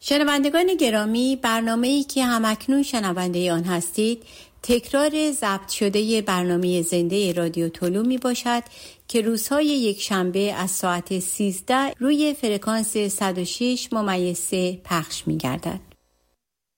شنوندگان گرامی، برنامه‌ای که همکنون شنونده آن هستید تکرار ضبط شده برنامه زنده رادیو طلوع می باشد که روزهای یک شنبه از ساعت 13 روی فرکانس 106.3 پخش می گردد.